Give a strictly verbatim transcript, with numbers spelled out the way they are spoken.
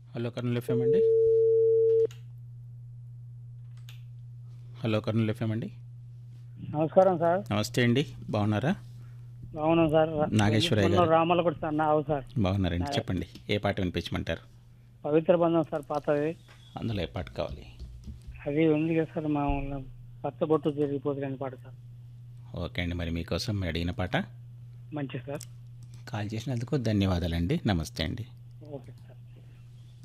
Hello Kurnool FM అండి. Hello Kurnool FM అండి. నమస్కారం సార్. నమస్తే అండి, బాగున్నారా? బాగున్నాం సార్. నాగేశ్వరయ్య గారు రామలకోట సార్. నా అవు సార్. బాగున్నారండి, చెప్పండి ఏ పాట వినిపించమంటారు? పవిత్ర బంధం సార్, పాతది. అందులో ఏ పాట కావాలి? అది ఉంది కదా సార్, మా ఊళ్ళో పచ్చ బొట్టు జరిగిపోతుంది పాట సార్. ఓకే అండి, మరి మీకోసం మీరు అడిగిన పాట. మంచి సార్. కాల్ చేసినందుకు ధన్యవాదాలండి. నమస్తే అండి. ఓకే.